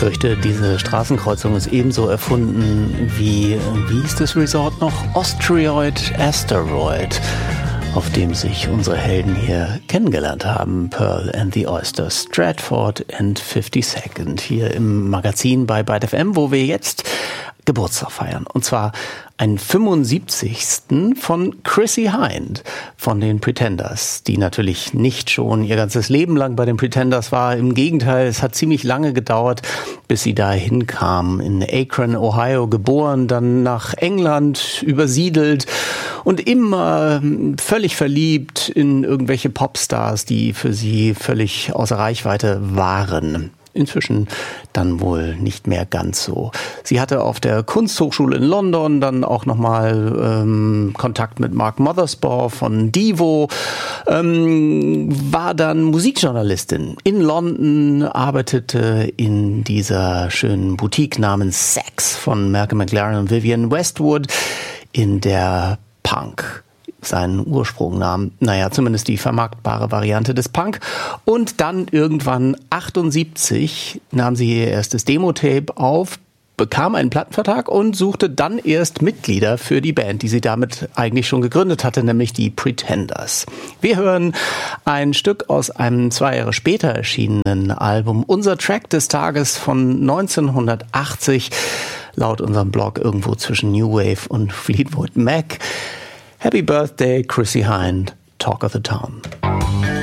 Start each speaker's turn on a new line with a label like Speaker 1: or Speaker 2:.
Speaker 1: fürchte, diese Straßenkreuzung ist ebenso erfunden wie hieß das Resort noch? Asteroid, auf dem sich unsere Helden hier kennengelernt haben. Pearl and the Oyster, Stratford and 52nd, hier im Magazin bei Byte FM, wo wir jetzt Geburtstag feiern. Und zwar einen 75. von Chrissie Hynde von den Pretenders, die natürlich nicht schon ihr ganzes Leben lang bei den Pretenders war. Im Gegenteil, es hat ziemlich lange gedauert, bis sie dahin kam. In Akron, Ohio geboren, dann nach England übersiedelt und immer völlig verliebt in irgendwelche Popstars, die für sie völlig außer Reichweite waren. Inzwischen dann wohl nicht mehr ganz so. Sie hatte auf der Kunsthochschule in London dann auch nochmal Kontakt mit Mark Mothersbaugh von Devo, war dann Musikjournalistin in London, arbeitete in dieser schönen Boutique namens Sex von Malcolm McLaren und Vivienne Westwood, in der Punk seinen Ursprung nahm. Naja, zumindest die vermarktbare Variante des Punk. Und dann irgendwann 78 nahm sie ihr erstes Demo-Tape auf, bekam einen Plattenvertrag und suchte dann erst Mitglieder für die Band, die sie damit eigentlich schon gegründet hatte, nämlich die Pretenders. Wir hören ein Stück aus einem 2 Jahre später erschienenen Album, unser Track des Tages von 1980, laut unserem Blog irgendwo zwischen New Wave und Fleetwood Mac. Happy Birthday, Chrissie Hynde, Talk of the Town.